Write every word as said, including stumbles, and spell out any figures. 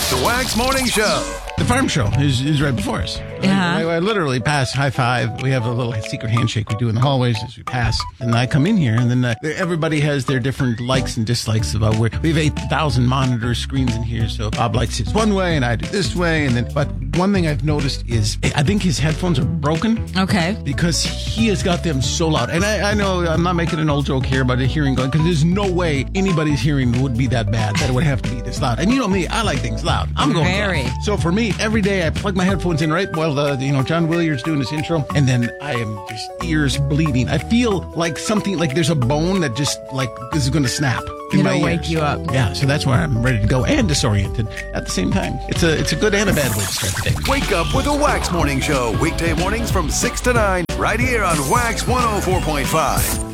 The Wax Morning Show. The farm show is, is right before us. Yeah. I, I literally pass, high five. We have a little secret handshake we do in the hallways as we pass. And I come in here, and then uh, everybody has their different likes and dislikes about where we have eight thousand monitor screens in here. So Bob likes it one way, and I do this way. And then, but one thing I've noticed is I think his headphones are broken. Okay. Because he has got them so loud. And I, I know I'm not making an old joke here about the hearing going, because there's no way anybody's hearing would be that bad that it would have to be this loud. And you know me, I like things loud. I'm going Very. loud. So for me, every day I plug my headphones in right while the, you know, John Williams doing his intro, and then I am just ears bleeding. I feel like something, like there's a bone that just like is going to snap. in my It'll wake ears. you up. Yeah, so that's why I'm ready to go and disoriented at the same time. It's a it's a good and a bad way to start the day. Wake up with the Wax Morning Show. Weekday mornings from six to nine. Right here on Wax one oh four point five.